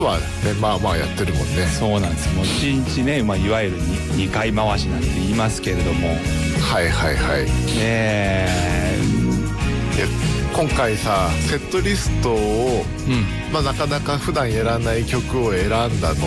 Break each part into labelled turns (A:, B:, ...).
A: はね、まあまあやってるもんね。
B: そうなんです。もう1日ね、いわゆる 2回回しなんて言いますけれども、
A: はいはいはい。今回さセットリストを、なかなか普段やらない曲を選んだのと、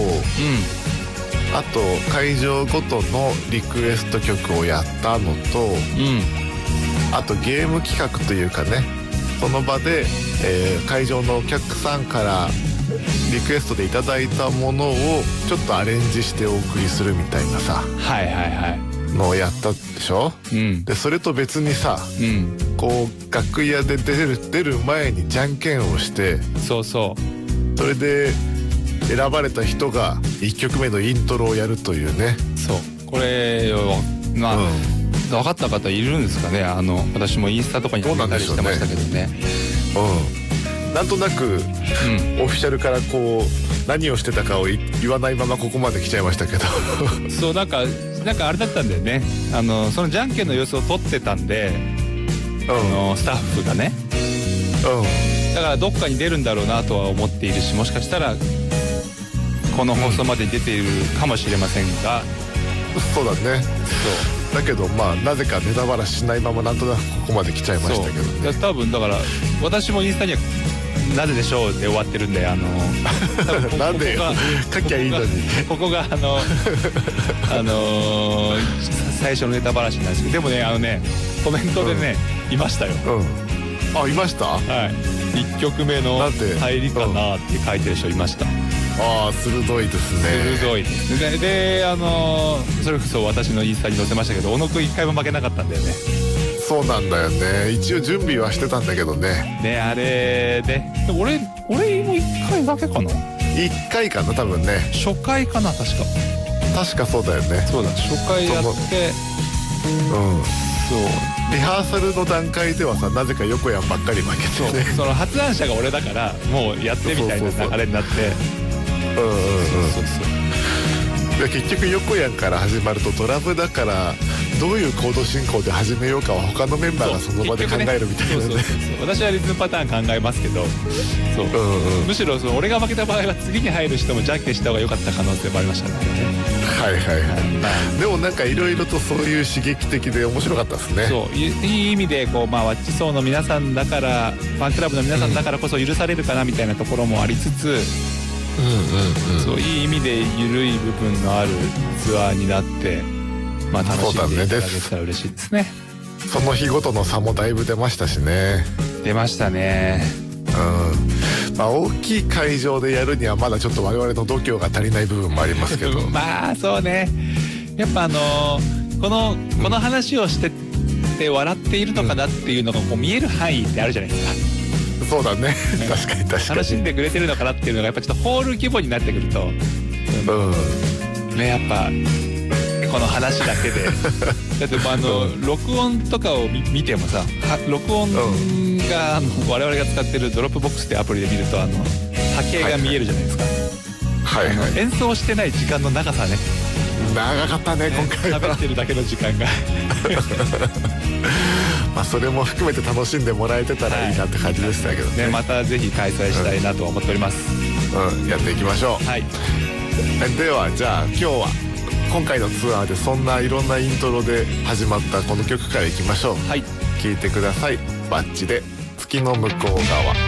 A: あと会場ごとのリクエスト曲をやったのと、あとゲーム企画というかね、その場で、会場のお客さんからリクエストでいただいたものをちょっとアレンジしてお送りするみたいなさ、のをやったでしょ。でそれと別にさ、こう楽屋で出る前にじゃんけんをして、それで選ばれた人が1曲目のイントロをやるというね。
B: これ分かった方いるんですかね。私もインスタとかに上げたりしてましたけどね。
A: なんとなく、オフィシャルからこう何をしてたかを言わないままここまで来ちゃいましたけど
B: そうなんかあれだったんだよね。そのじゃんけんの様子を撮ってたんで、スタッフがね、だからどっかに出るんだろうなとは思っているし、もしかしたらこの放送までに出ているかもしれませんが、
A: そうだね。だけどなぜかネタバラしないままなんとなくここまで来ちゃいましたけどね。
B: 多分だから私もインスタにはなぜでしょうで終わってるんで、
A: なんでよ書きゃいいのに
B: ここが最初のネタバラシなんですけど、でもねコメントでね、いましたよ。
A: いました。
B: 1曲目の入りかなって書いてる人いました。
A: 鋭いですね。
B: 鋭いで、それこそ私のインスタに載せましたけど、小野くん1回も負けなかったんだよね。
A: そうなんだよね。一応準備はしてたんだけどね。
B: あれで俺も1回だけかな。
A: 1回かな多分ね。初
B: 回かな、確か
A: そうだよね。
B: そうだ、初回やって、
A: リハーサルの段階ではさ、なぜか横山ばっかり負けてね。
B: その発案者が俺だからもうやってみたいな流れになって、
A: 結局横山から始まるとドラムだからどういうコード進行で始めようかは他のメンバーがその場で考えるみたいなね。
B: 私はリズムパターン考えますけど、むしろ俺が負けた場合は次に入る人もじゃんけんした方が良かった可能性もありましたね。でもなんかいろいろとそういう刺激的で面白かったですね。いい意味でワッチ層の皆さんだから、ファンクラブの皆さんだからこそ許されるかなみたいなところもありつつ、いい意味で緩い部分のあるツアーになって、楽しんでいただけたら嬉しいですね。
A: その日ごとの差もだいぶ出ましたしね。
B: 出ましたね。
A: 大きい会場でやるにはまだちょっと我々の度胸が足りない部分もありますけど
B: そうね。やっぱこの話をしてて笑っているのかなっていうのが見える範囲ってあるじゃないですか。
A: そうだね。確かに
B: 楽しんでくれてるのかなっていうのがやっぱちょっとホール規模になってくると、やっぱこの話だけでだって録音とかを見てもさ、録音が我々が使ってるドロップボックスってアプリで見ると波形が見えるじゃないですか。演奏してない時間の長さね。
A: 長かったね今回は。
B: 喋ってるだけの時間が
A: それも含めて楽しんでもらえてたらいいなって感じでしたけどね。
B: またぜひ開催したいなと思っております。
A: やっていきましょう。ではじゃあ今日は今回のツアーでそんないろんなイントロで始まったこの曲からいきましょう。聴いてください。バッチで月の向こう側。